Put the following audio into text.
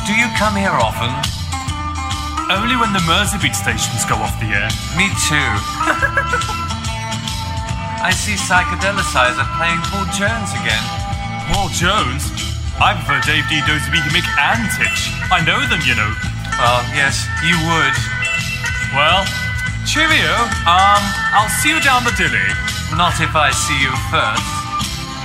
Do you come here often? Only when the Merseybeat stations go off the air. Me too. I see Psychedelicizer playing Paul Jones again. Paul Jones? I prefer Dave D, Dozy Beaky Mick and Titch. I know them, you know. Well, yes, you would. Well, cheerio. I'll see you down the dilly. Not if I see you first.